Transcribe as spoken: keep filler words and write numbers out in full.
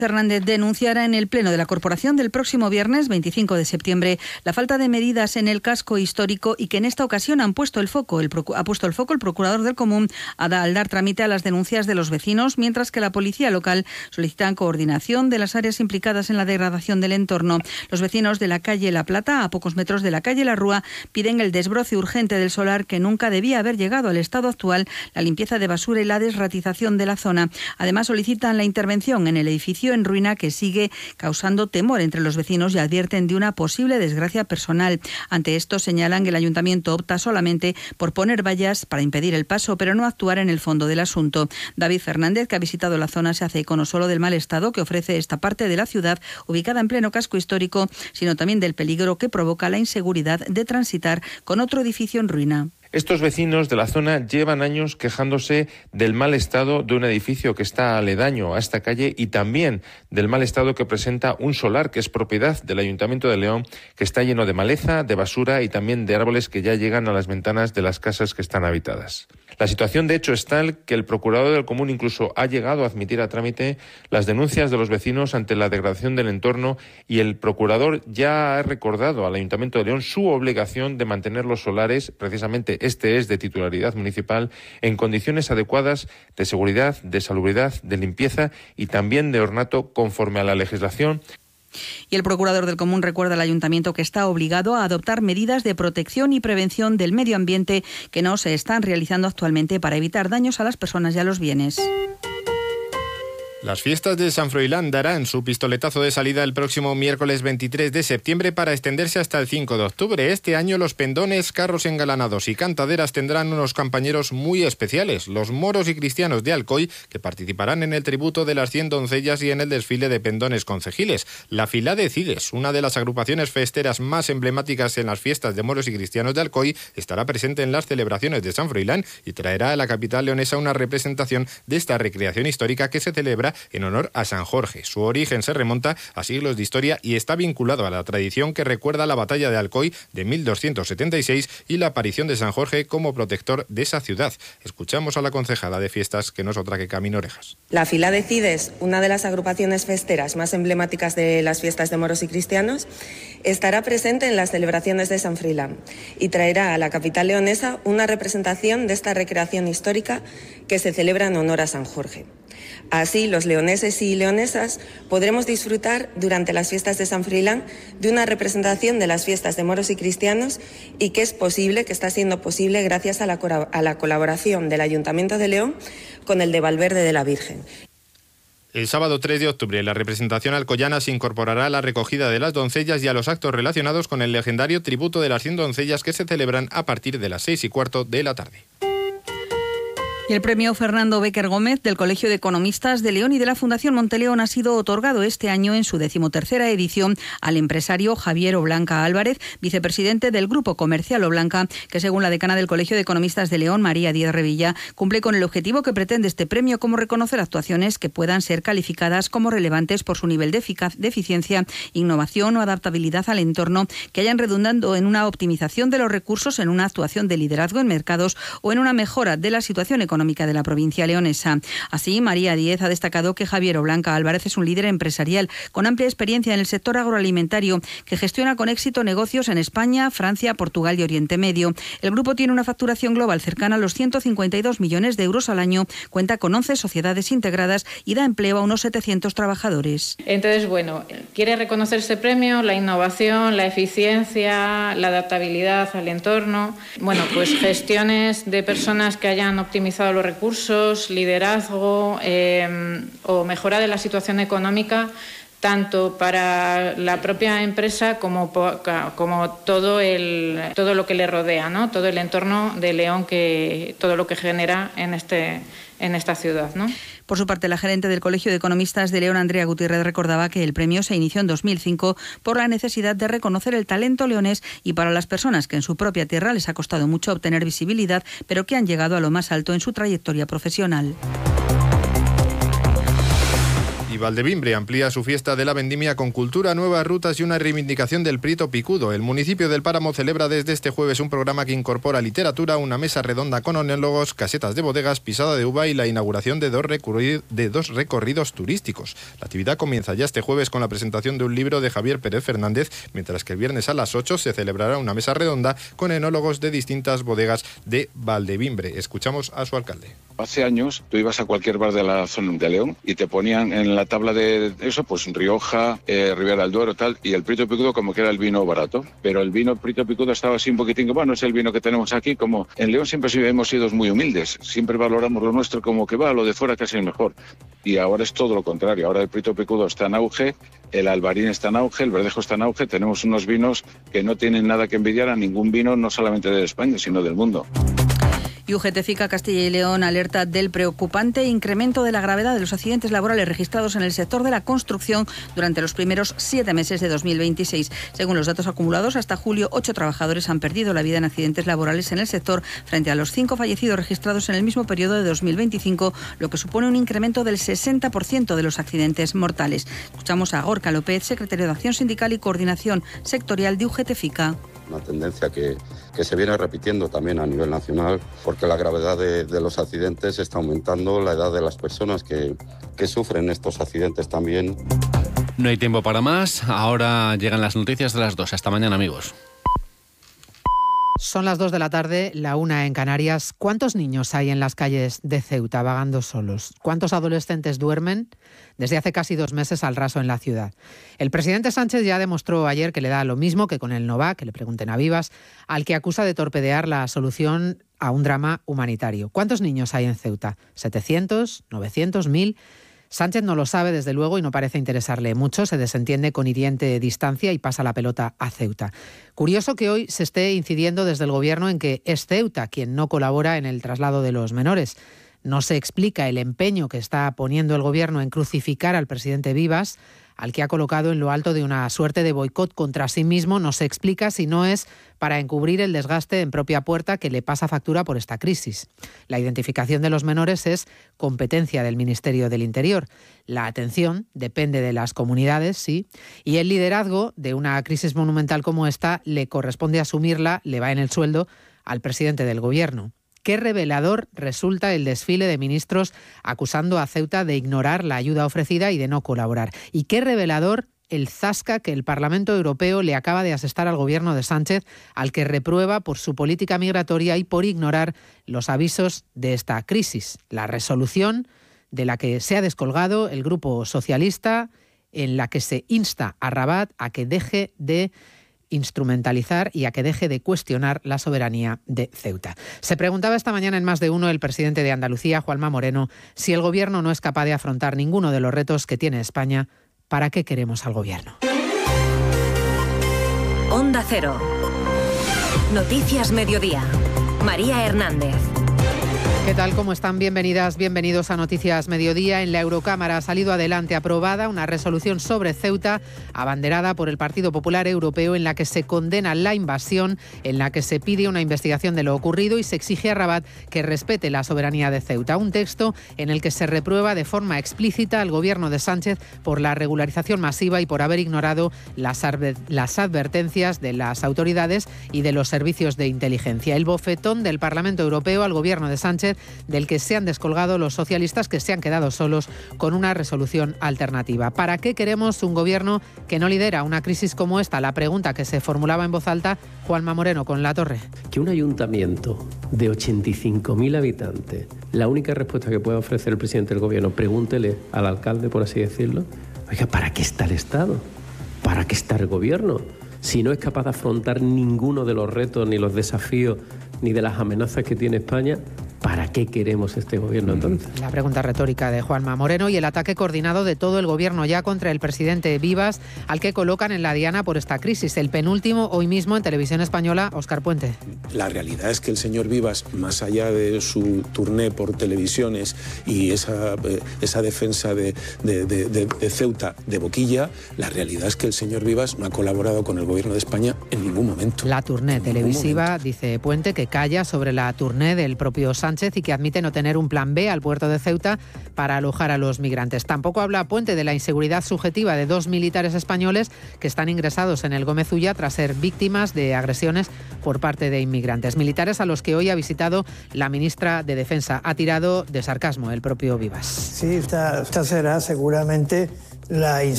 Fernández denunciará en el Pleno de la Corporación del próximo viernes veinticinco de septiembre la falta de medidas en el casco histórico y que en esta ocasión han puesto el foco, el, ha puesto el foco el procurador del Común al dar trámite a las denuncias de los vecinos, mientras que la policía local solicita coordinación de las áreas implicadas en la degradación del entorno. Los vecinos de la calle La Plata, a pocos metros de la calle La Rúa, piden el desbroce urgente del solar que nunca debía haber llegado al estado actual, la limpieza de basura y la desratización de la zona. Además, solicitan la intervención en el edificio en ruina que sigue causando temor entre los vecinos y advierten de una posible desgracia personal. Ante esto señalan que el ayuntamiento opta solamente por poner vallas para impedir el paso, pero no actuar en el fondo del asunto. David Fernández, que ha visitado la zona, se hace eco no solo del mal estado que ofrece esta parte de la ciudad ubicada en pleno casco histórico, sino también del peligro que provoca la inseguridad de transitar con otro edificio en ruina. Estos vecinos de la zona llevan años quejándose del mal estado de un edificio que está aledaño a esta calle y también del mal estado que presenta un solar que es propiedad del Ayuntamiento de León, que está lleno de maleza, de basura y también de árboles que ya llegan a las ventanas de las casas que están habitadas. La situación, de hecho, es tal que el procurador del Común incluso ha llegado a admitir a trámite las denuncias de los vecinos ante la degradación del entorno y el procurador ya ha recordado al Ayuntamiento de León su obligación de mantener los solares, precisamente este es de titularidad municipal, en condiciones adecuadas de seguridad, de salubridad, de limpieza y también de ornato conforme a la legislación. Y el procurador del Común recuerda al Ayuntamiento que está obligado a adoptar medidas de protección y prevención del medio ambiente que no se están realizando actualmente para evitar daños a las personas y a los bienes. Las fiestas de San Froilán darán su pistoletazo de salida el próximo miércoles veintitrés de septiembre para extenderse hasta el cinco de octubre. Este año los pendones, carros engalanados y cantaderas tendrán unos compañeros muy especiales, los moros y cristianos de Alcoy, que participarán en el tributo de las cien doncellas y en el desfile de pendones concejiles. La Fila de Cides, una de las agrupaciones festeras más emblemáticas en las fiestas de moros y cristianos de Alcoy, estará presente en las celebraciones de San Froilán y traerá a la capital leonesa una representación de esta recreación histórica que se celebra en honor a San Jorge. Su origen se remonta a siglos de historia y está vinculado a la tradición que recuerda la batalla de Alcoy de mil doscientos setenta y seis y la aparición de San Jorge como protector de esa ciudad. Escuchamos a la concejala de fiestas, que no es otra que Camino Orejas. La Fila de Cides, una de las agrupaciones festeras más emblemáticas de las fiestas de moros y cristianos, estará presente en las celebraciones de San Froilán y traerá a la capital leonesa una representación de esta recreación histórica que se celebra en honor a San Jorge. Así, los leoneses y leonesas podremos disfrutar durante las fiestas de San Froilán de una representación de las fiestas de moros y cristianos y que es posible, que está siendo posible gracias a la, a la colaboración del Ayuntamiento de León con el de Valverde de la Virgen. El sábado tres de octubre, la representación alcoyana se incorporará a la recogida de las doncellas y a los actos relacionados con el legendario tributo de las cien doncellas que se celebran a partir de las seis y cuarto de la tarde. Y el premio Fernando Béquer Gómez del Colegio de Economistas de León y de la Fundación Monteleón ha sido otorgado este año en su decimotercera edición al empresario Javier Oblanca Álvarez, vicepresidente del Grupo Comercial Oblanca, que según la decana del Colegio de Economistas de León, María Díaz Revilla, cumple con el objetivo que pretende este premio, como reconocer actuaciones que puedan ser calificadas como relevantes por su nivel de, eficaz, de eficiencia, innovación o adaptabilidad al entorno, que hayan redundado en una optimización de los recursos, en una actuación de liderazgo en mercados o en una mejora de la situación económica de la provincia leonesa. Así, María Díez ha destacado que Javier Oblanca Álvarez es un líder empresarial con amplia experiencia en el sector agroalimentario que gestiona con éxito negocios en España, Francia, Portugal y Oriente Medio. El grupo tiene una facturación global cercana a los ciento cincuenta y dos millones de euros al año, cuenta con once sociedades integradas y da empleo a unos setecientos trabajadores. Entonces, bueno, quiere reconocer este premio, la innovación, la eficiencia, la adaptabilidad al entorno, bueno, pues gestiones de personas que hayan optimizado los recursos, liderazgo eh, o mejora de la situación económica, tanto para la propia empresa como, como todo, el, todo lo que le rodea, ¿no? Todo el entorno de León, que, todo lo que genera en, este, en esta ciudad, ¿no? Por su parte, la gerente del Colegio de Economistas de León, Andrea Gutiérrez, recordaba que el premio se inició en dos mil cinco por la necesidad de reconocer el talento leonés y para las personas que en su propia tierra les ha costado mucho obtener visibilidad, pero que han llegado a lo más alto en su trayectoria profesional. Valdevimbre amplía su fiesta de la vendimia con cultura, nuevas rutas y una reivindicación del Prieto Picudo. El municipio del Páramo celebra desde este jueves un programa que incorpora literatura, una mesa redonda con onólogos, casetas de bodegas, pisada de uva y la inauguración de dos, recorri- de dos recorridos turísticos. La actividad comienza ya este jueves con la presentación de un libro de Javier Pérez Fernández, mientras que el viernes a las ocho se celebrará una mesa redonda con enólogos de distintas bodegas de Valdevimbre. Escuchamos a su alcalde. Hace años tú ibas a cualquier bar de la zona de León y te ponían en la tabla de eso, pues Rioja, eh, Ribera del Duero, tal, y el Prieto Picudo como que era el vino barato. Pero el vino Prieto Picudo estaba así un poquitín, que bueno, es el vino que tenemos aquí, como en León siempre hemos sido muy humildes, siempre valoramos lo nuestro como que va, lo de fuera casi es mejor. Y ahora es todo lo contrario, ahora el Prieto Picudo está en auge, el Albarín está en auge, el Verdejo está en auge, tenemos unos vinos que no tienen nada que envidiar a ningún vino, no solamente de España, sino del mundo. Y U G T FICA Castilla y León alerta del preocupante incremento de la gravedad de los accidentes laborales registrados en el sector de la construcción durante los primeros siete meses de dos mil veintiséis. Según los datos acumulados, hasta julio, ocho trabajadores han perdido la vida en accidentes laborales en el sector frente a los cinco fallecidos registrados en el mismo periodo de dos mil veinticinco, lo que supone un incremento del sesenta por ciento de los accidentes mortales. Escuchamos a Gorka López, secretario de Acción Sindical y Coordinación Sectorial de U G T FICA. Una tendencia que, que se viene repitiendo también a nivel nacional, porque la gravedad de, de los accidentes está aumentando, la edad de las personas que, que sufren estos accidentes también. No hay tiempo para más, ahora llegan las noticias de las dos. Hasta mañana, amigos. Son las dos de la tarde, la una en Canarias. ¿Cuántos niños hay en las calles de Ceuta vagando solos? ¿Cuántos adolescentes duermen desde hace casi dos meses al raso en la ciudad? El presidente Sánchez ya demostró ayer que le da lo mismo que con el Nova, que le pregunten a Vivas, al que acusa de torpedear la solución a un drama humanitario. ¿Cuántos niños hay en Ceuta? ¿setecientos? ¿novecientos? ¿mil? Sánchez no lo sabe, desde luego, y no parece interesarle mucho. Se desentiende con hiriente distancia y pasa la pelota a Ceuta. Curioso que hoy se esté incidiendo desde el Gobierno en que es Ceuta quien no colabora en el traslado de los menores. No se explica el empeño que está poniendo el Gobierno en crucificar al presidente Vivas, al que ha colocado en lo alto de una suerte de boicot contra sí mismo. No se explica si no es para encubrir el desgaste en propia puerta que le pasa factura por esta crisis. La identificación de los menores es competencia del Ministerio del Interior. La atención depende de las comunidades, sí, y el liderazgo de una crisis monumental como esta le corresponde asumirla, le va en el sueldo al presidente del Gobierno. Qué revelador resulta el desfile de ministros acusando a Ceuta de ignorar la ayuda ofrecida y de no colaborar. Y qué revelador el zasca que el Parlamento Europeo le acaba de asestar al Gobierno de Sánchez, al que reprueba por su política migratoria y por ignorar los avisos de esta crisis. La resolución de la que se ha descolgado el Grupo Socialista, en la que se insta a Rabat a que deje de instrumentalizar y a que deje de cuestionar la soberanía de Ceuta. Se preguntaba esta mañana en Más de Uno el presidente de Andalucía, Juanma Moreno, si el Gobierno no es capaz de afrontar ninguno de los retos que tiene España. ¿Para qué queremos al Gobierno? Onda Cero. Noticias Mediodía. María Hernández. ¿Qué tal? ¿Cómo están? Bienvenidas, bienvenidos a Noticias Mediodía. En la Eurocámara ha salido adelante aprobada una resolución sobre Ceuta, abanderada por el Partido Popular Europeo, en la que se condena la invasión, en la que se pide una investigación de lo ocurrido y se exige a Rabat que respete la soberanía de Ceuta. Un texto en el que se reprueba de forma explícita al Gobierno de Sánchez por la regularización masiva y por haber ignorado las, adver- las advertencias de las autoridades y de los servicios de inteligencia. El bofetón del Parlamento Europeo al Gobierno de Sánchez, del que se han descolgado los socialistas, que se han quedado solos con una resolución alternativa. ¿Para qué queremos un gobierno que no lidera una crisis como esta? La pregunta que se formulaba en voz alta Juanma Moreno con La Torre. Que un ayuntamiento de ochenta y cinco mil habitantes, la única respuesta que puede ofrecer el presidente del gobierno, pregúntele al alcalde, por así decirlo, oiga, ¿para qué está el Estado? ¿Para qué está el gobierno? Si no es capaz de afrontar ninguno de los retos, ni los desafíos, ni de las amenazas que tiene España, ¿para qué queremos este gobierno entonces? La pregunta retórica de Juanma Moreno y el ataque coordinado de todo el gobierno ya contra el presidente Vivas, al que colocan en la diana por esta crisis. El penúltimo hoy mismo en Televisión Española, Óscar Puente. La realidad es que el señor Vivas, más allá de su turné por televisiones y esa, esa defensa de, de, de, de, de Ceuta de boquilla, la realidad es que el señor Vivas no ha colaborado con el gobierno de España en ningún momento. La turné televisiva, dice Puente, que calla sobre la turné del propio Sánchez y y que admite no tener un plan B al puerto de Ceuta para alojar a los migrantes. Tampoco habla Puente de la inseguridad subjetiva de dos militares españoles que están ingresados en el Gómez Ulla tras ser víctimas de agresiones por parte de inmigrantes. Militares a los que hoy ha visitado la ministra de Defensa. Ha tirado de sarcasmo el propio Vivas. Sí, esta, esta será seguramente la